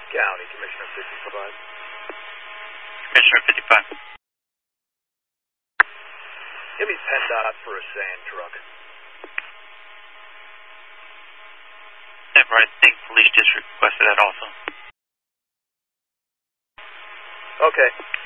County, Commissioner 55. Commissioner 55. Give me PennDOT for a sand truck. I think Police District requested that also. Okay.